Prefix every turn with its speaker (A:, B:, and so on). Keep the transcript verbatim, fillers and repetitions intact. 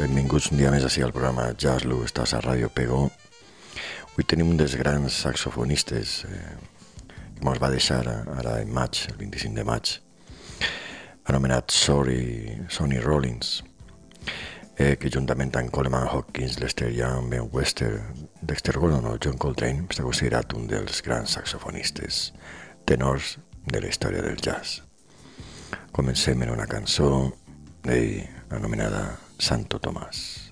A: Benvinguts un dia més així al programa Jazz Lu, estàs a Ràdio Pego. Avui tenim un dels grans saxofonistes eh, que ens va deixar ara en maig, el vint-i-cinc de maig, anomenat Sorry, Sonny Rollins, eh, que juntament amb Coleman Hawkins, Lester Young, Ben Webster, Dexter Gordon o John Coltrane està considerat un dels grans saxofonistes tenors de la història del jazz. Comencem en una cançó d'ell anomenada Santo Tomás.